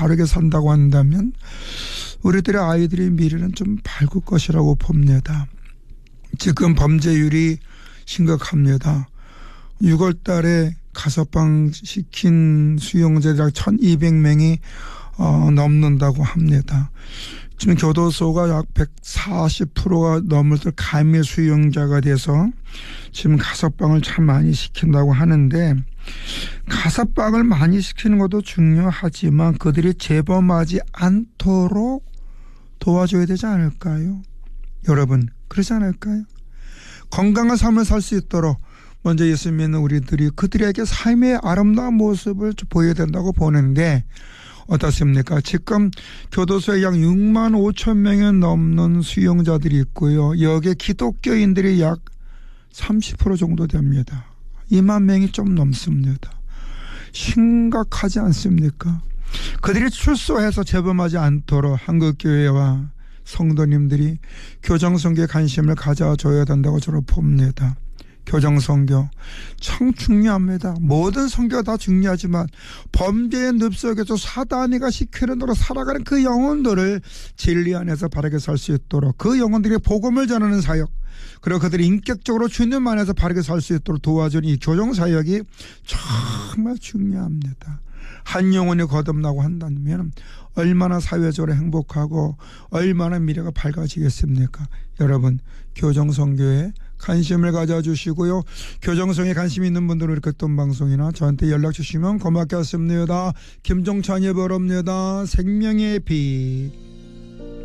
바르게 산다고 한다면 우리들의 아이들의 미래는 좀 밝을 것이라고 봅니다. 지금 범죄율이 심각합니다. 6월 달에 가석방 시킨 수용자들 1,200명이 넘는다고 합니다. 지금 교도소가 약 140%가 넘을 감일 수용자가 돼서 지금 가석방을 참 많이 시킨다고 하는데, 가석방을 많이 시키는 것도 중요하지만 그들이 재범하지 않도록 도와줘야 되지 않을까요? 여러분, 그러지 않을까요? 건강한 삶을 살 수 있도록 먼저 예수 믿는 우리들이 그들에게 삶의 아름다운 모습을 보여야 된다고 보는데 어떻습니까? 지금 교도소에 약 6만 5천 명이 넘는 수용자들이 있고요. 여기에 기독교인들이 약 30% 정도 됩니다. 2만 명이 좀 넘습니다. 심각하지 않습니까? 그들이 출소해서 재범하지 않도록 한국교회와 성도님들이 교정선교에 관심을 가져줘야 된다고 저는 봅니다. 교정선교 참 중요합니다. 모든 선교가 다 중요하지만 범죄의 늪속에서 사단이가 시키는 대로 살아가는 그 영혼들을 진리 안에서 바르게 살 수 있도록, 그 영혼들이 복음을 전하는 사역, 그리고 그들이 인격적으로 주님 안에서 바르게 살 수 있도록 도와주는 이 교정사역이 정말 중요합니다. 한 영혼이 거듭나고 한다면 얼마나 사회적으로 행복하고 얼마나 미래가 밝아지겠습니까? 여러분, 교정선교에 관심을 가져주시고요. 교정성에 관심 있는 분들은 이렇게 또 방송이나 저한테 연락 주시면 고맙겠습니다. 김종찬이 버럽니다. 생명의 빛.